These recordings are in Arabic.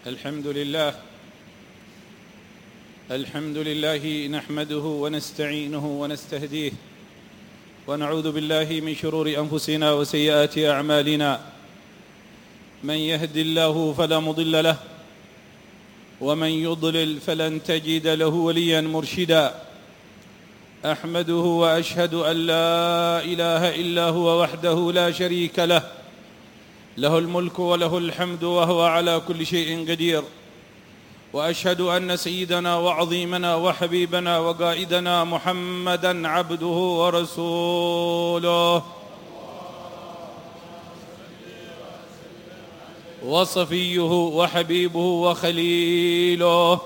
الحمد لله نحمده ونستعينه ونستهديه ونعوذ بالله من شرور أنفسنا وسيئات أعمالنا. من يهد الله فلا مضل له ومن يضلل فلن تجد له وليا مرشدا. أحمده وأشهد أن لا إله إلا هو وحده لا شريك له، له الملك وله الحمد وهو على كل شيء قدير. وأشهد أن سيدنا وعظيمنا وحبيبنا وقائدنا محمدًا عبده ورسوله وصفيه وحبيبه وخليله،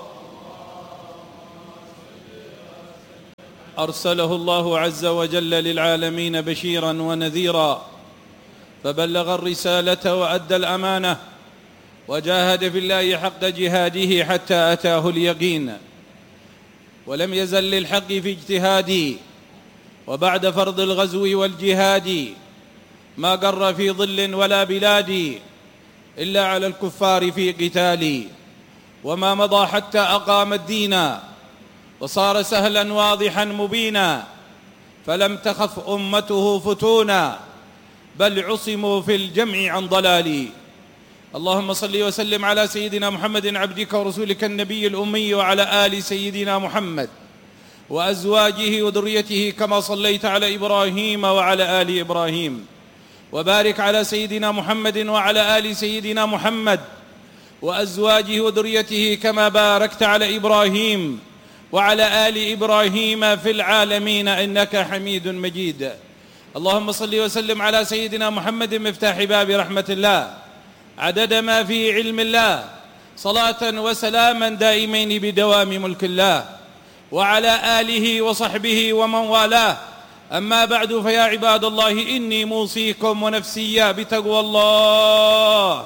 أرسله الله عز وجل للعالمين بشيرا ونذيرا، فبلغ الرسالة وأدى الأمانة وجاهد في الله حق جهاده حتى أتاه اليقين، ولم يزل للحق في اجتهادي. وبعد فرض الغزو والجهاد ما قر في ظل ولا بلاد إلا على الكفار في قتالي، وما مضى حتى أقام الدين وصار سهلا واضحا مبينا، فلم تخف أمته فتونا بل عصموا في الجمع عن ضلالي. اللهم صل وسلم على سيدنا محمد عبدك ورسولك النبي الأمي وعلى آل سيدنا محمد وأزواجه وذريته كما صليت على إبراهيم وعلى آل إبراهيم، وبارك على سيدنا محمد وعلى آل سيدنا محمد وأزواجه وذريته كما باركت على إبراهيم وعلى آل إبراهيم في العالمين إنك حميد مجيد. اللهم صل وسلم على سيدنا محمد مفتاح باب رحمة الله عدد ما في علم الله، صلاة وسلاما دائمين بدوام ملك الله، وعلى آله وصحبه ومن والاه. أما بعد، فيا عباد الله، إني موصيكم ونفسي بتقوى الله.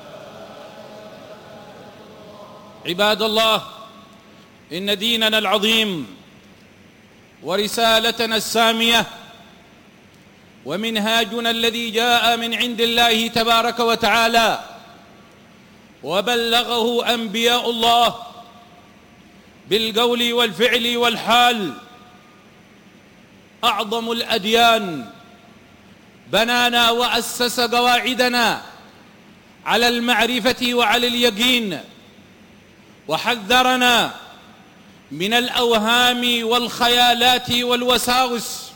عباد الله، إن ديننا العظيم ورسالتنا السامية ومنهاجنا الذي جاء من عند الله تبارك وتعالى وبلغه أنبياء الله بالقول والفعل والحال أعظم الأديان، بنانا وأسس قواعدنا على المعرفة وعلى اليقين، وحذرنا من الأوهام والخيالات والوساوس.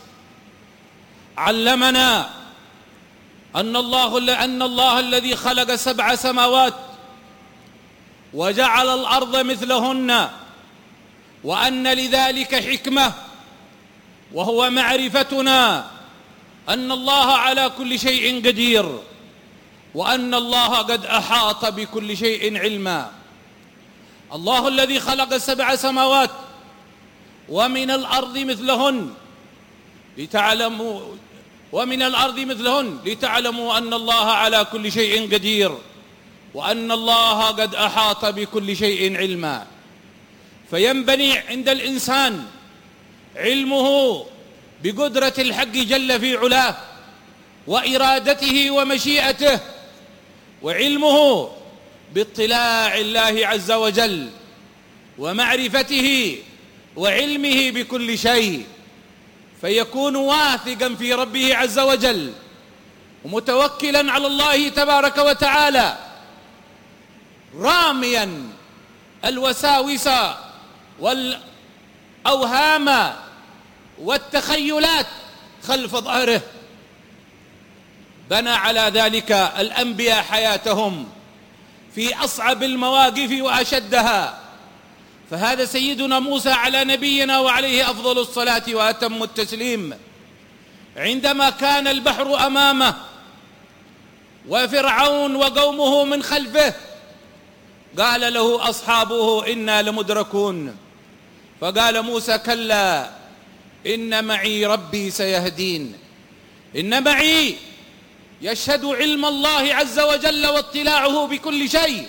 علمنا أن الله الذي خلق 7 سماوات وجعل الأرض مثلهن، وأن لذلك حكمة، وهو معرفتنا أن الله على كل شيء قدير، وأن الله قد أحاط بكل شيء علما. الله الذي خلق 7 سماوات ومن الأرض مثلهن لتعلموا أن الله على كل شيء قدير، وأن الله قد أحاط بكل شيء علما. فينبني عند الإنسان علمه بقدرة الحق جل في علاه وإرادته ومشيئته، وعلمه باطلاع الله عز وجل ومعرفته وعلمه بكل شيء، فيكون واثقا في ربه عز وجل ومتوكلا على الله تبارك وتعالى، راميا الوساوس والأوهام والتخيلات خلف ظهره. بنى على ذلك الأنبياء حياتهم في أصعب المواقف وأشدها، فهذا سيدنا موسى على نبينا وعليه أفضل الصلاة وأتم التسليم، عندما كان البحر أمامه وفرعون وقومه من خلفه، قال له أصحابه إنا لمدركون، فقال موسى كلا إن معي ربي سيهدين. إن معي يشهد علم الله عز وجل واطلاعه بكل شيء،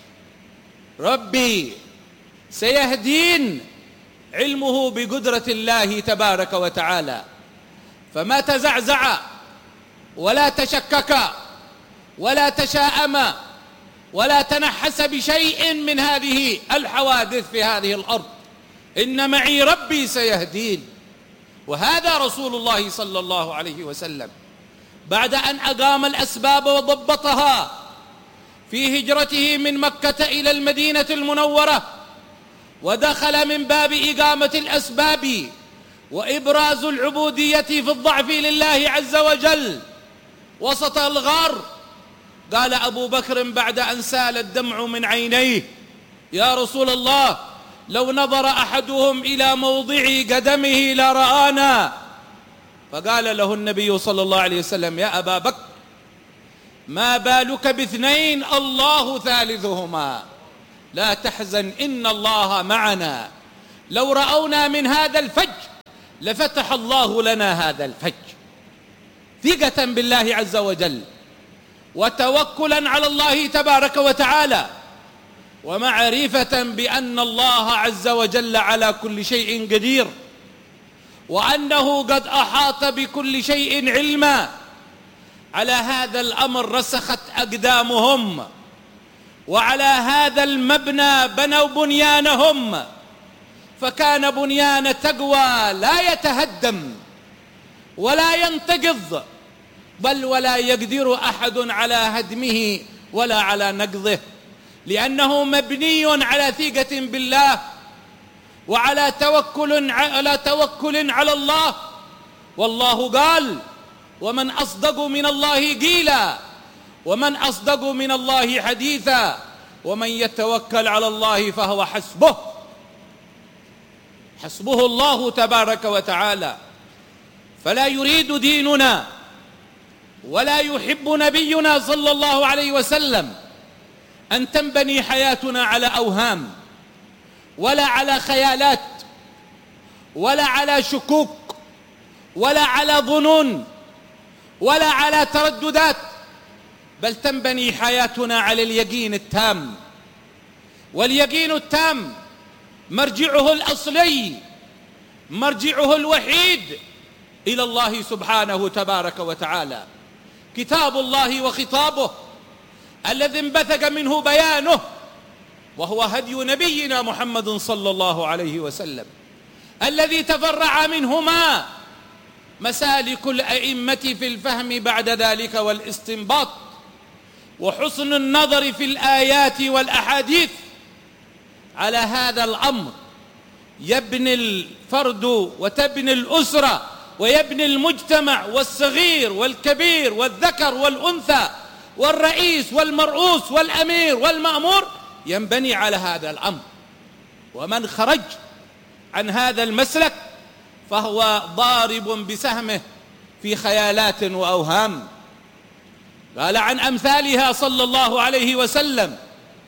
ربي سيهدين، علمه بقدرة الله تبارك وتعالى. فما تزعزع ولا تشكك ولا تشاءم ولا تنحس بشيء من هذه الحوادث في هذه الأرض، إن معي ربي سيهدين. وهذا رسول الله صلى الله عليه وسلم بعد أن أقام الأسباب وضبطها في هجرته من مكة إلى المدينة المنورة، ودخل من باب إقامة الأسباب وإبراز العبودية في الضعف لله عز وجل وسط الغار، قال أبو بكر بعد أن سال الدمع من عينيه: يا رسول الله، لو نظر أحدهم إلى موضع قدمه لرآنا. فقال له النبي صلى الله عليه وسلم: يا أبا بكر، ما بالك باثنين الله ثالثهما، لا تحزن إن الله معنا. لو رأونا من هذا الفج لفتح الله لنا هذا الفج. ثقة بالله عز وجل وتوكلا على الله تبارك وتعالى، ومعرفة بأن الله عز وجل على كل شيء قدير، وأنه قد أحاط بكل شيء علما. على هذا الأمر رسخت أقدامهم، وعلى هذا المبنى بنوا بنيانهم، فكان بنيان تقوى لا يتهدم ولا ينتقض، بل ولا يقدر أحد على هدمه ولا على نقضه، لأنه مبني على ثقة بالله وعلى توكل على الله. والله قال: ومن أصدق من الله قيلا، ومن أصدق من الله حديثا، ومن يتوكل على الله فهو حسبه. حسبه الله تبارك وتعالى. فلا يريد ديننا ولا يحب نبينا صلى الله عليه وسلم أن تنبني حياتنا على أوهام، ولا على خيالات، ولا على شكوك، ولا على ظنون، ولا على ترددات، بل تنبني حياتنا على اليقين التام. واليقين التام مرجعه الأصلي، مرجعه الوحيد إلى الله سبحانه تبارك وتعالى، كتاب الله وخطابه الذي انبثق منه بيانه، وهو هدي نبينا محمد صلى الله عليه وسلم، الذي تفرع منهما مسالك الأئمة في الفهم بعد ذلك والاستنباط وحسن النظر في الآيات والأحاديث. على هذا الأمر يبني الفرد وتبني الأسرة ويبني المجتمع، والصغير والكبير والذكر والأنثى والرئيس والمرؤوس والأمير والمأمور ينبني على هذا الأمر. ومن خرج عن هذا المسلك فهو ضارب بسهمه في خيالات وأوهام. قال عن أمثالها صلى الله عليه وسلم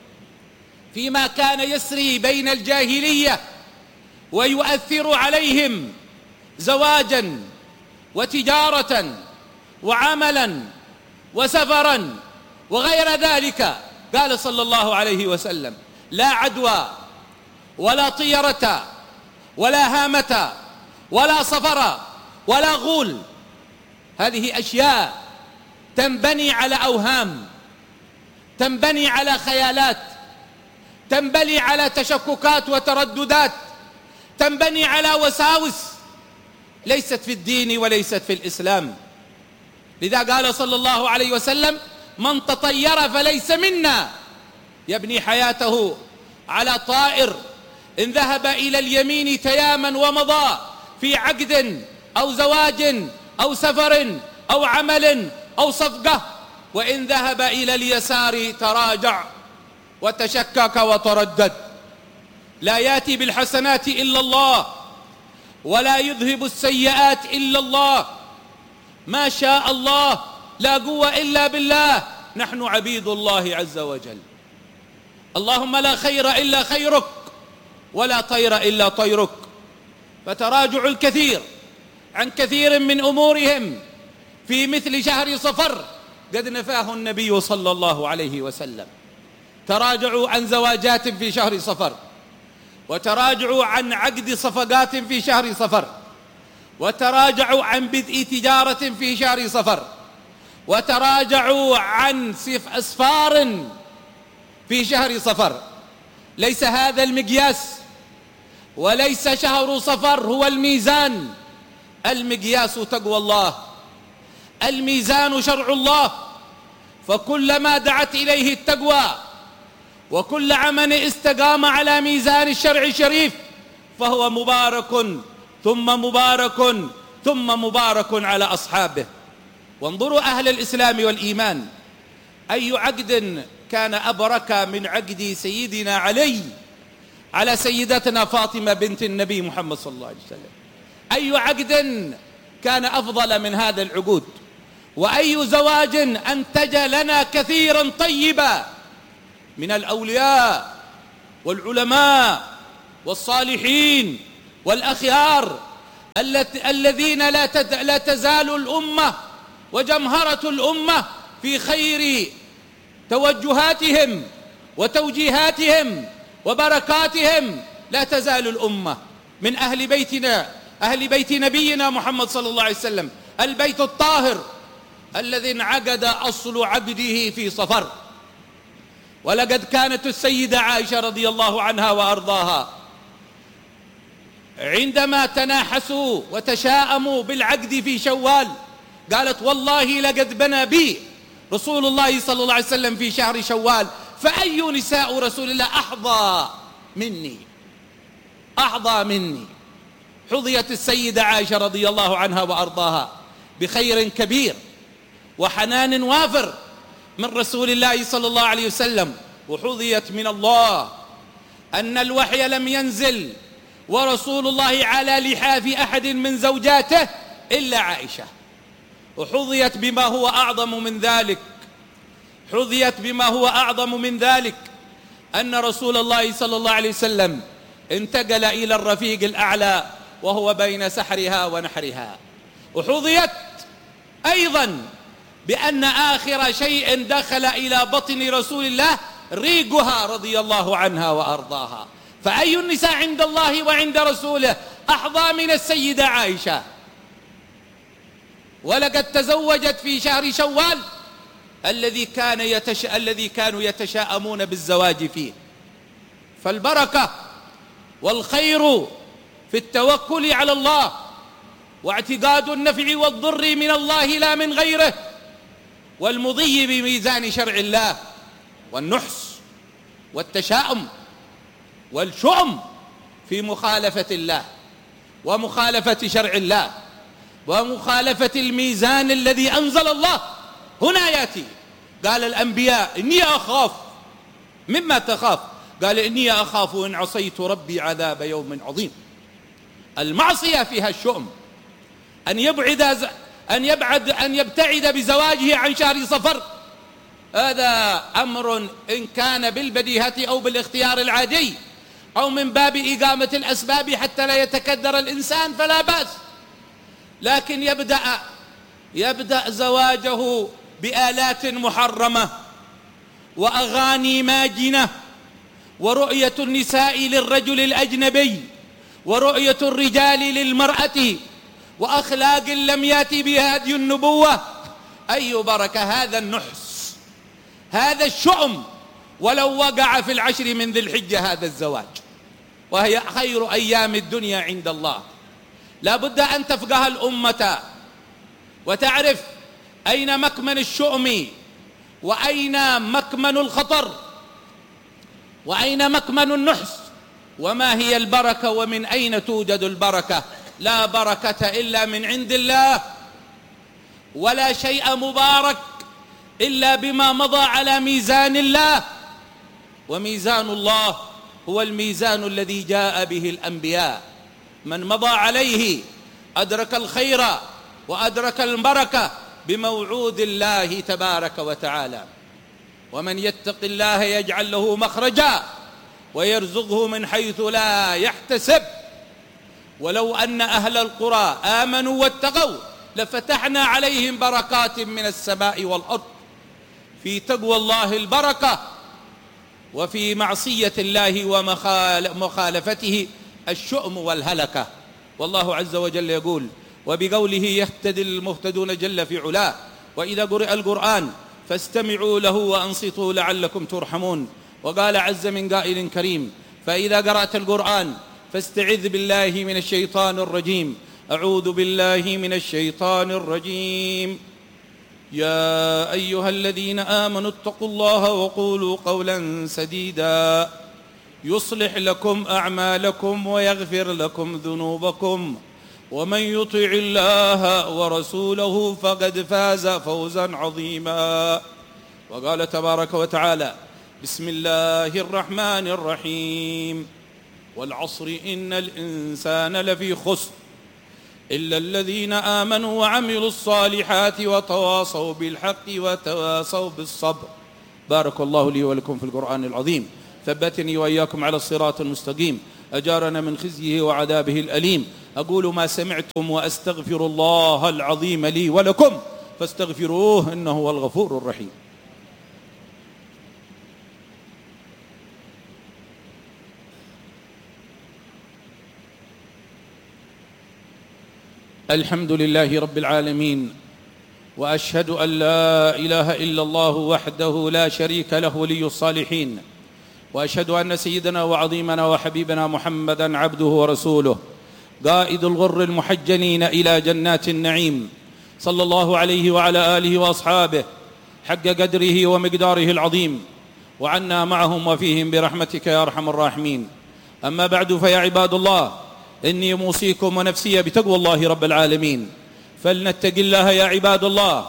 فيما كان يسري بين الجاهلية ويؤثر عليهم زواجا وتجارة وعملا وسفرا وغير ذلك. قال صلى الله عليه وسلم: لا عدوى ولا طيرة ولا هامة ولا صفر ولا غول. هذه أشياء تنبني على أوهام، تنبني على خيالات، تنبني على تشككات وترددات، تنبني على وساوس ليست في الدين وليست في الإسلام. لذا قال صلى الله عليه وسلم: من تطير فليس منا. يبني حياته على طائر إن ذهب إلى اليمين تياما ومضى في عقد أو زواج أو سفر أو عمل أو صفقة، وإن ذهب إلى اليسار تراجع وتشكك وتردد. لا يأتي بالحسنات إلا الله، ولا يذهب السيئات إلا الله. ما شاء الله، لا قوة إلا بالله. نحن عبيد الله عز وجل. اللهم لا خير إلا خيرك، ولا طير إلا طيرك. فتراجع الكثير عن كثير من أمورهم في مثل شهر صفر قد نفاه النبي صلى الله عليه وسلم. تراجعوا عن زواجات في شهر صفر، وتراجعوا عن عقد صفقات في شهر صفر، وتراجعوا عن بدء تجارة في شهر صفر، وتراجعوا عن أسفار في شهر صفر. ليس هذا المقياس، وليس شهر صفر هو الميزان. المقياس تقوى الله، الميزان شرع الله. فكلما دعت إليه التقوى وكل عمل استقام على ميزان الشرع الشريف فهو مبارك ثم مبارك ثم مبارك على أصحابه. وانظروا أهل الإسلام والإيمان، أي عقد كان أبرك من عقد سيدنا علي على سيدتنا فاطمة بنت النبي محمد صلى الله عليه وسلم؟ أي عقد كان أفضل من هذا العقود؟ وأي زواج أنتج لنا كثيرا طيبا من الأولياء والعلماء والصالحين والأخيار الذين لا تزال الأمة وجمهرة الأمة في خير توجهاتهم وتوجيهاتهم وبركاتهم. لا تزال الأمة من أهل بيتنا، أهل بيت نبينا محمد صلى الله عليه وسلم، البيت الطاهر الذي انعقد أصل عقده في صفر. ولقد كانت السيدة عائشة رضي الله عنها وأرضاها عندما تناحسوا وتشاءموا بالعقد في شوال قالت: والله لقد بنى بي رسول الله صلى الله عليه وسلم في شهر شوال، فأي نساء رسول الله أحظى مني، أحظى مني. حظيت السيدة عائشة رضي الله عنها وأرضاها بخير كبير وحنان وافر من رسول الله صلى الله عليه وسلم، وحظيت من الله أن الوحي لم ينزل ورسول الله على لحاف أحد من زوجاته إلا عائشة. وحظيت بما هو أعظم من ذلك، حظيت بما هو أعظم من ذلك، أن رسول الله صلى الله عليه وسلم انتقل إلى الرفيق الأعلى وهو بين سحرها ونحرها. وحظيت أيضا بأن آخر شيء دخل إلى بطن رسول الله ريقها رضي الله عنها وأرضاها. فأي النساء عند الله وعند رسوله أحظى من السيدة عائشة؟ ولقد تزوجت في شهر شوال الذي كانوا يتشاءمون بالزواج فيه. فالبركة والخير في التوكل على الله واعتقاد النفع والضر من الله لا من غيره، والمضي بميزان شرع الله، والنحس والتشاؤم والشؤم في مخالفة الله ومخالفة شرع الله ومخالفة الميزان الذي أنزل الله. هنا يأتي قال الأنبياء: إني أخاف. مما تخاف؟ قال: إني أخاف إن عصيت ربي عذاب يوم عظيم. المعصية فيها الشؤم، أن يبتعد بزواجه عن شهر صفر، هذا أمر إن كان بالبديهة أو بالاختيار العادي أو من باب إقامة الأسباب حتى لا يتكدر الإنسان فلا بأس. لكن يبدأ زواجه بآلات محرمة وأغاني ماجنة ورؤية النساء للرجل الأجنبي ورؤية الرجال للمرأة وأخلاق لم يأتي بها هدي النبوة. أي بركة هذا النحس، هذا الشؤم، ولو وقع في العشر من ذي الحجة هذا الزواج، وهي خير أيام الدنيا عند الله. لا بد أن تفقه الأمة وتعرف أين مكمن الشؤم وأين مكمن الخطر وأين مكمن النحس وما هي البركة ومن أين توجد البركة. لا بركة إلا من عند الله، ولا شيء مبارك إلا بما مضى على ميزان الله. وميزان الله هو الميزان الذي جاء به الأنبياء، من مضى عليه أدرك الخير وأدرك البركة بموعود الله تبارك وتعالى. ومن يتق الله يجعل له مخرجا ويرزقه من حيث لا يحتسب. ولو أن أهل القرى آمنوا واتقوا لفتحنا عليهم بركات من السماء والأرض. في تقوى الله البركة، وفي معصية الله ومخالفته الشؤم والهلكة. والله عز وجل يقول: وبقوله يهتدي المهتدون جل في علاه. وإذا قرئ القرآن فاستمعوا له وأنصتوا لعلكم ترحمون. وقال عز من قائل كريم: فإذا قرأت القرآن فاستعذ بالله من الشيطان الرجيم. أعوذ بالله من الشيطان الرجيم. يا أيها الذين آمنوا اتقوا الله وقولوا قولا سديدا يصلح لكم أعمالكم ويغفر لكم ذنوبكم ومن يطع الله ورسوله فقد فاز فوزا عظيما. وقال تبارك وتعالى: بسم الله الرحمن الرحيم: والعصر إن الإنسان لفي خسر إلا الذين آمنوا وعملوا الصالحات وتواصوا بالحق وتواصوا بالصبر. بارك الله لي ولكم في القرآن العظيم، ثبتني وإياكم على الصراط المستقيم، أجارنا من خزيه وعذابه الأليم. أقول ما سمعتم وأستغفر الله العظيم لي ولكم فاستغفروه إنه هو الغفور الرحيم. الحمد لله رب العالمين، وأشهد أن لا إله إلا الله وحده لا شريك له ولي الصالحين، وأشهد أن سيدنا وعظيمنا وحبيبنا محمدًا عبده ورسوله قائد الغر المحجلين إلى جنات النعيم، صلى الله عليه وعلى آله وأصحابه حق قدره ومقداره العظيم، وعنا معهم وفيهم برحمتك يا أرحم الراحمين. أما بعد، فيا عباد الله، إني موصيكم ونفسي بتقوى الله رب العالمين، فلنتق الله يا عباد الله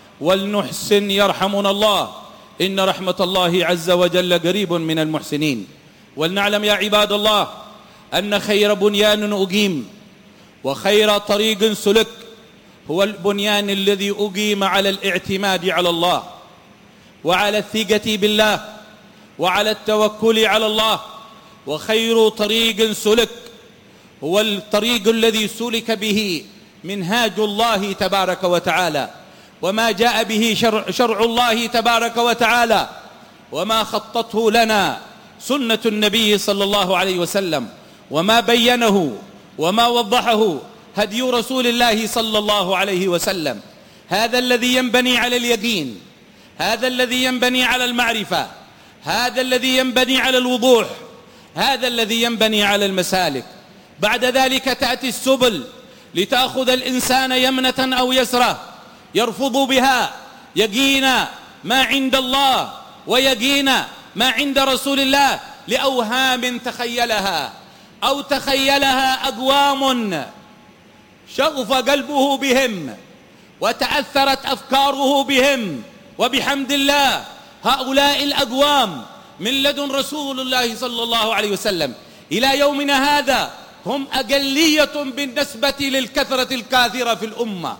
ولنحسن يرحمنا الله، إن رحمة الله عز وجل قريب من المحسنين. ولنعلم يا عباد الله أن خير بنيان أقيم وخير طريق سلك هو البنيان الذي أقيم على الاعتماد على الله وعلى الثقة بالله وعلى التوكل على الله. وخير طريق سلك هو الطريق الذي سلك به منهاج الله تبارك وتعالى، وما جاء به شرع الله تبارك وتعالى، وما خطته لنا سنة النبي صلى الله عليه وسلم، وما بينه وما وضحه هدي رسول الله صلى الله عليه وسلم. هذا الذي ينبني على اليقين، هذا الذي ينبني على المعرفة، هذا الذي ينبني على الوضوح، هذا الذي ينبني على المسالك. بعد ذلك تأتي السبل لتأخذ الإنسان يمنة أو يسرة يرفض بها يقين ما عند الله ويقين ما عند رسول الله لأوهام تخيلها أو تخيلها أقوام شغف قلبه بهم وتأثرت أفكاره بهم. وبحمد الله هؤلاء الأقوام من لدن رسول الله صلى الله عليه وسلم إلى يومنا هذا هم أقلية بالنسبة للكثرة الكاثرة في الأمة،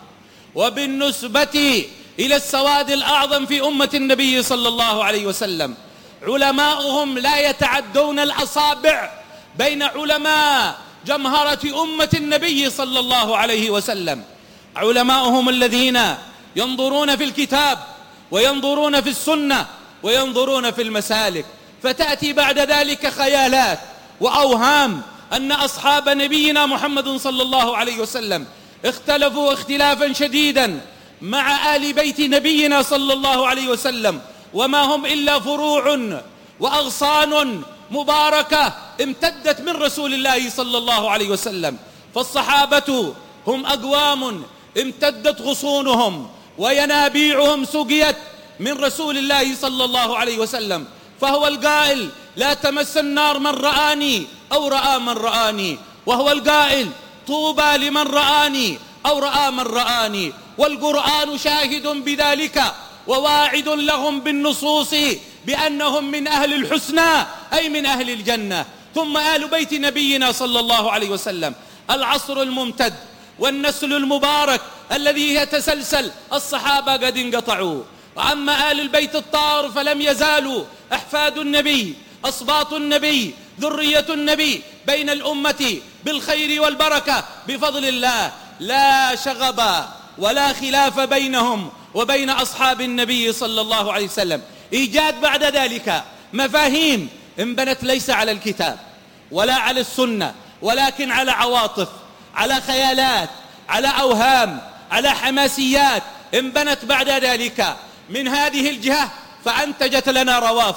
وبالنسبة إلى السواد الأعظم في أمة النبي صلى الله عليه وسلم. علماؤهم لا يتعدون الأصابع بين علماء جمهرة أمة النبي صلى الله عليه وسلم. علماؤهم الذين ينظرون في الكتاب وينظرون في السنة وينظرون في المسالك، فتأتي بعد ذلك خيالات وأوهام أن أصحاب نبينا محمد صلى الله عليه وسلم اختلفوا اختلافا شديدا مع آل بيت نبينا صلى الله عليه وسلم، وما هم إلا فروع وأغصان مباركة امتدت من رسول الله صلى الله عليه وسلم. فالصحابة هم أقوام امتدت غصونهم وينابيعهم سقيت من رسول الله صلى الله عليه وسلم. فهو القائل: لا تمس النار من رآني أو رأى من رآني، وهو القائل: طوبى لمن رآني أو رأى من رآني. والقرآن شاهد بذلك وواعد لهم بالنصوص بأنهم من أهل الحسنى أي من أهل الجنة. ثم آل بيت نبينا صلى الله عليه وسلم، العصر الممتد والنسل المبارك الذي يتسلسل، الصحابة قد انقطعوا. وأما آل البيت الطاهر فلم يزالوا أحفاد النبي أصباط النبي ذرية النبي بين الأمة بالخير والبركة بفضل الله، لا شغب ولا خلاف بينهم وبين أصحاب النبي صلى الله عليه وسلم. إيجاد بعد ذلك مفاهيم انبنت ليس على الكتاب ولا على السنة، ولكن على عواطف، على خيالات، على أوهام، على حماسيات انبنت بعد ذلك من هذه الجهة، فأنتجت لنا روافض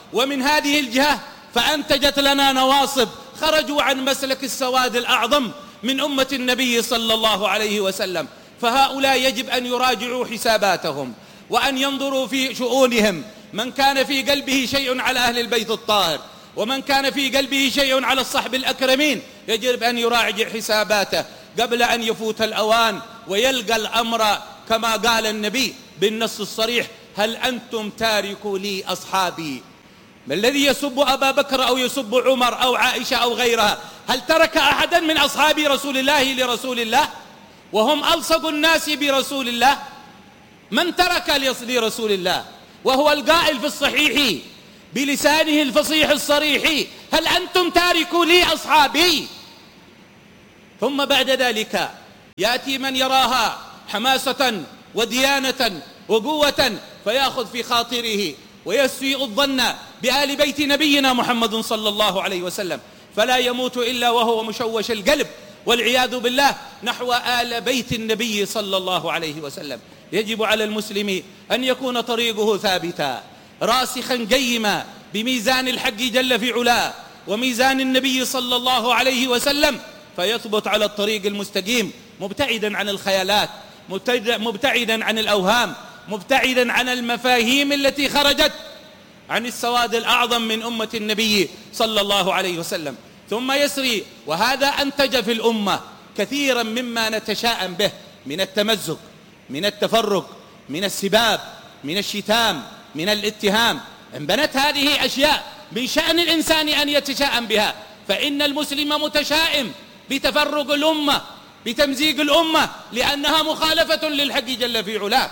ومن هذه الجهة فأنتجت لنا نواصب خرجوا عن مسلك السواد الأعظم من أمة النبي صلى الله عليه وسلم. فهؤلاء يجب أن يراجعوا حساباتهم وأن ينظروا في شؤونهم. من كان في قلبه شيء على أهل البيت الطاهر ومن كان في قلبه شيء على الصحب الأكرمين يجب أن يراجع حساباته قبل أن يفوت الأوان ويلقى الأمر كما قال النبي بالنص الصريح: هل أنتم تاركوا لي أصحابي؟ ما الذي يسب أبا بكر أو يسب عمر أو عائشة أو غيرها؟ هل ترك أحدا من أصحاب رسول الله لرسول الله وهم ألصق الناس برسول الله؟ من ترك لرسول الله وهو القائل في الصحيح بلسانه الفصيح الصريح: هل أنتم تاركوا لي أصحابي؟ ثم بعد ذلك يأتي من يراها حماسة وديانة وقوة فيأخذ في خاطره ويسيء الظن بآل بيت نبينا محمد صلى الله عليه وسلم، فلا يموت إلا وهو مشوش القلب والعياذ بالله نحو آل بيت النبي صلى الله عليه وسلم. يجب على المسلم أن يكون طريقه ثابتا راسخا قيما بميزان الحق جل في علاه وميزان النبي صلى الله عليه وسلم، فيثبت على الطريق المستقيم مبتعدا عن الخيالات، مبتعدا عن الأوهام، مبتعدا عن المفاهيم التي خرجت عن السواد الأعظم من أمة النبي صلى الله عليه وسلم. ثم يسري، وهذا أنتج في الأمة كثيرا مما نتشاءم به من التمزق، من التفرق، من السباب، من الشتام، من الاتهام. انبنت هذه أشياء من شأن الإنسان أن يتشاءم بها، فإن المسلم متشائم بتفرق الأمة، بتمزيق الأمة، لأنها مخالفة للحق جل في علاه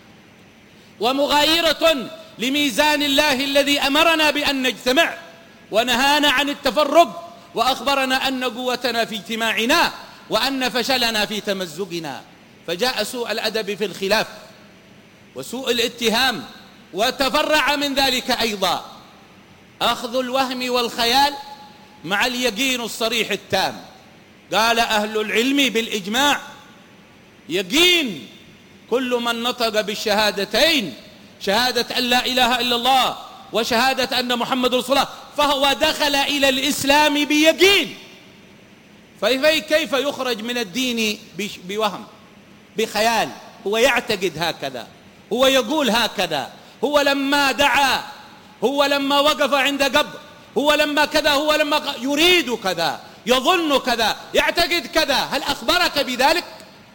ومغايرة لميزان الله الذي أمرنا بأن نجتمع ونهانا عن التفرق وأخبرنا أن قوتنا في اجتماعنا وأن فشلنا في تمزقنا. فجاء سوء الأدب في الخلاف وسوء الاتهام، وتفرع من ذلك أيضا أخذ الوهم والخيال مع اليقين الصريح التام. قال أهل العلم بالإجماع: يقين كل من نطق بالشهادتين، شهادة أن لا إله إلا الله وشهادة أن محمد رسول الله، فهو دخل إلى الإسلام بيقين. فكيف يخرج من الدين بوهم، بخيال؟ هو يعتقد هكذا، هو يقول هكذا، هو لما دعا، هو لما وقف عند قبر، هو لما كذا، هو لما يريد كذا، يظن كذا، يعتقد كذا. هل أخبرك بذلك؟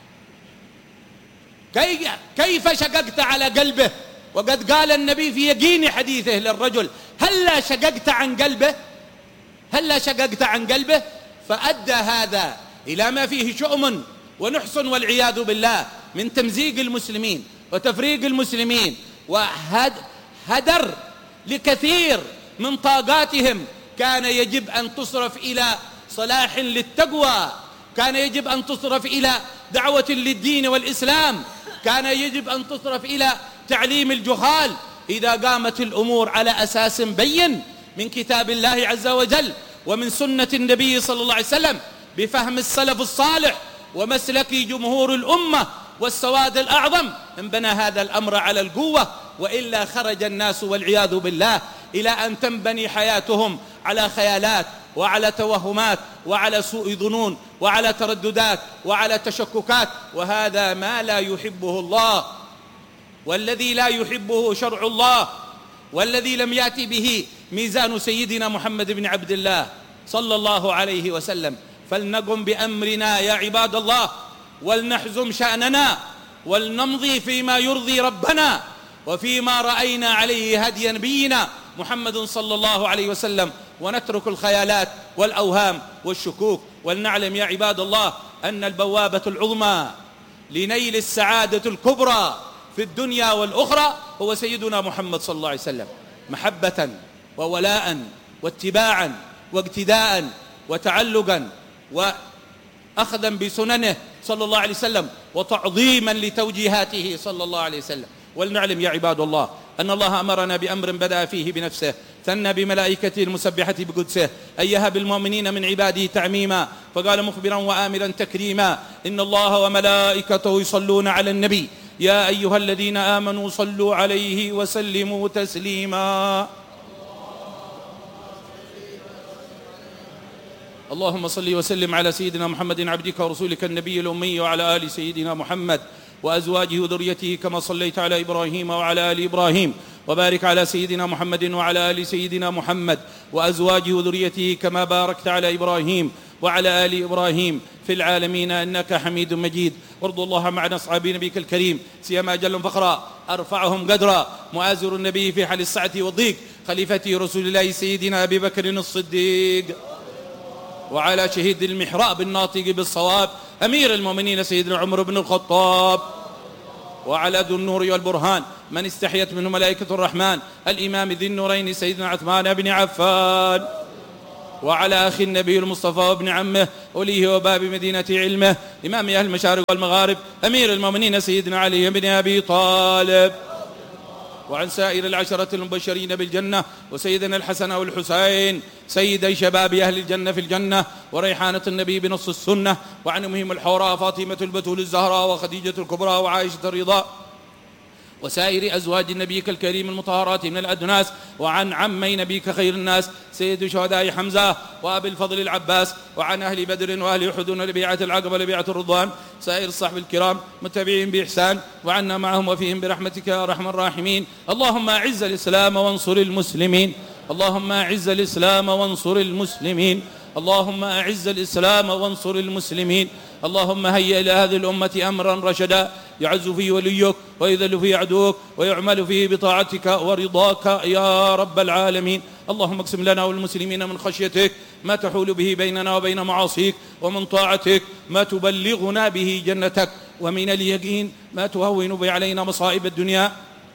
كيف شققت على قلبه؟ وقد قال النبي في يقين حديثه للرجل: هلا شققت عن قلبه؟ هلا شققت عن قلبه؟ فأدى هذا إلى ما فيه شؤم ونحس والعياذ بالله من تمزيق المسلمين وتفريق المسلمين وهدر لكثير من طاقاتهم كان يجب أن تصرف إلى صلاح للتقوى، كان يجب أن تصرف إلى دعوة للدين والإسلام، كان يجب أن تصرف إلى تعليم الجهال. إذا قامت الأمور على أساس بين من كتاب الله عز وجل ومن سنة النبي صلى الله عليه وسلم بفهم السلف الصالح ومسلك جمهور الأمة والسواد الأعظم، انبنى هذا الأمر على القوة، وإلا خرج الناس والعياذ بالله إلى أن تنبني حياتهم على خيالات وعلى توهمات وعلى سوء ظنون وعلى ترددات وعلى تشككات، وهذا ما لا يحبه الله، والذي لا يحبه شرع الله، والذي لم يأتي به ميزان سيدنا محمد بن عبد الله صلى الله عليه وسلم. فلنقم بأمرنا يا عباد الله، ولنحزم شأننا، ولنمضي فيما يرضي ربنا وفيما رأينا عليه هدي نبينا محمد صلى الله عليه وسلم، ونترك الخيالات والأوهام والشكوك. ولنعلم يا عباد الله أن البوابة العظمى لنيل السعادة الكبرى في الدنيا والأخرى هو سيدنا محمد صلى الله عليه وسلم، محبة وولاء واتباعا واقتداء وتعلقا وأخذا بسننه صلى الله عليه وسلم وتعظيما لتوجيهاته صلى الله عليه وسلم. ولنعلم يا عباد الله أن الله أمرنا بأمر بدأ فيه بنفسه، ثنى بملائكته المسبحة بقدسه، أيها بالمؤمنين من عباده تعميما، فقال مخبرا وآمرا تكريما: إن الله وملائكته يصلون على النبي يا أيها الذين آمنوا صلوا عليه وسلموا تسليما. اللهم صل وسلم على سيدنا محمد عبدك ورسولك النبي الأمي وعلى آل سيدنا محمد وأزواجه وذريته كما صليت على إبراهيم وعلى آل إبراهيم، وبارك على سيدنا محمد وعلى آل سيدنا محمد وأزواجه وذريته كما باركت على إبراهيم وعلى آل إبراهيم في العالمين إنك حميد مجيد. وارض اللهم عن أصحاب نبيك الكريم سيما جل فخرا أرفعهم قدرا مؤازر النبي في حال السعة والضيق خليفة رسول الله سيدنا أبي بكر الصديق، وعلى شهيد المحراب الناطق بالصواب أمير المؤمنين سيدنا عمر بن الخطاب، وعلى ذو النور والبرهان من استحيت منه ملائكة الرحمن الإمام ذي النورين سيدنا عثمان بن عفان، وعلى أخي النبي المصطفى وابن عمه وليه وباب مدينة علمه إمام أهل المشارق والمغارب أمير المؤمنين سيدنا علي بن أبي طالب، وعن سائر العشرة المبشرين بالجنة وسيدنا الحسن والحسين سيدي شباب أهل الجنة في الجنة وريحانة النبي بنص السنة، وعن أمهم الحوراء فاطمة البتول الزهراء وخديجة الكبرى وعائشة الرضا وسائر أزواج نبيك الكريم المطهرات من الأدناس، وعن عمي نبيك خير الناس سيد شهداء حمزة وأبي الفضل العباس، وعن أهل بدر وأهل أحد لبيعة العقبة لبيعة الرضوان سائر الصحب الكرام متبعين بإحسان، وعنا معهم وفيهم برحمتك يا أرحم الراحمين. اللهم أعز الإسلام وانصر المسلمين، اللهم أعز الإسلام وانصر المسلمين، اللهم أعز الإسلام وانصر المسلمين. اللهم هيئ لهذه الأمة أمرا رشدا يعز فيه وليك ويذل فيه عدوك ويعمل فيه بطاعتك ورضاك يا رب العالمين. اللهم اقسم لنا والمسلمين من خشيتك ما تحول به بيننا وبين معاصيك، ومن طاعتك ما تبلغنا به جنتك، ومن اليقين ما تهون به علينا مصائب الدنيا.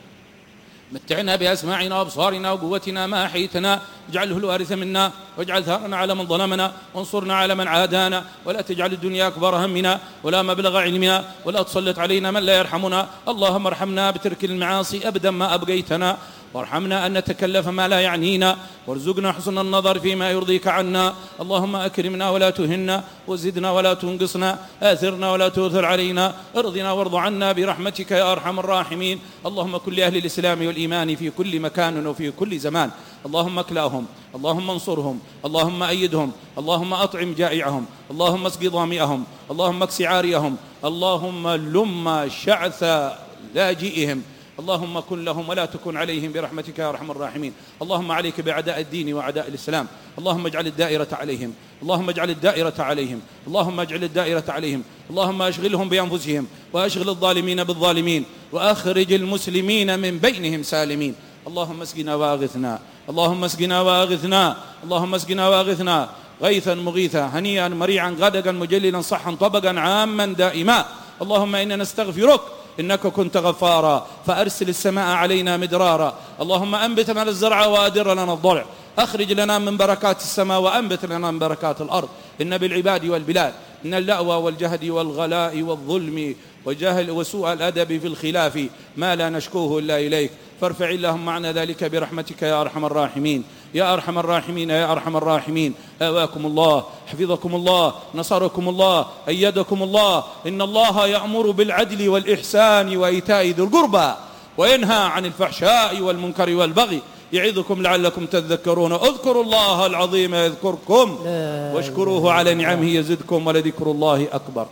متعنا بأسماعنا وأبصارنا وقوتنا ما أحيتنا، اجعله الوارث منا واجعل ثارنا على من ظلمنا وانصرنا على من عادانا، ولا تجعل الدنيا أكبر همنا ولا مبلغ علمنا ولا تسلط علينا من لا يرحمنا. اللهم ارحمنا بترك المعاصي أبدا ما أبقيتنا، وارحمنا أن نتكلف ما لا يعنينا، وارزقنا حسن النظر فيما يرضيك عنا. اللهم أكرمنا ولا تهنا، وزدنا ولا تنقصنا، آثرنا ولا تؤثر علينا، ارضنا وارض عنا برحمتك يا أرحم الراحمين. اللهم كن لأهل الإسلام والإيمان في كل مكان وفي كل زمان اللهم اكلاهم، اللهم انصرهم، اللهم أيدهم، اللهم أطعم جائعهم، اللهم اسق ظامئهم، اللهم اكس عاريهم، اللهم لم شعث لاجئهم، اللهم كن لهم ولا تكن عليهم برحمتك يا أرحم الراحمين. اللهم عليك بأعداء الدين وأعداء الإسلام، اللهم اجعل الدائرة عليهم، اللهم اجعل الدائرة عليهم، اللهم اجعل الدائرة عليهم، اللهم أشغلهم بأنفسهم وأشغل الظالمين بالظالمين، وأخرج المسلمين من بينهم سالمين. اللهم اسقنا واغثنا، اللهم اسقنا واغثنا، اللهم اسقنا واغثنا غيثا مغيثا هنيئا مريعا غدقا مجللا صحا طبقا عاما دائما. اللهم إنا نستغفرك إنك كنت غفارا فأرسل السماء علينا مدرارا. اللهم أنبت لنا الزرع وأدر لنا الضرع، أخرج لنا من بركات السماء وأنبت لنا من بركات الأرض. إن بالعباد والبلاد إن اللأوى والجهد والغلاء والظلم وجهل وسوء الأدب في الخلاف ما لا نشكوه إلا إليك، فارفع اللهم عنا ذلك برحمتك يا أرحم الراحمين. يا أرحم الراحمين يا أرحم الراحمين. آواكم الله، حفظكم الله، نصركم الله، أيدكم الله. إن الله يأمر بالعدل والإحسان وإيتاء ذي القربى وينهى عن الفحشاء والمنكر والبغي يعظكم لعلكم تذكرون. اذكروا الله العظيم يذكركم واشكروه على نعمه يزدكم ولذكر الله أكبر.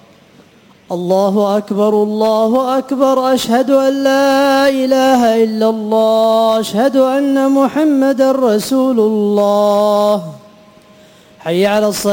الله أكبر الله أكبر. أشهد أن لا إله إلا الله، أشهد أن محمدا رسول الله. حي على الصلاة.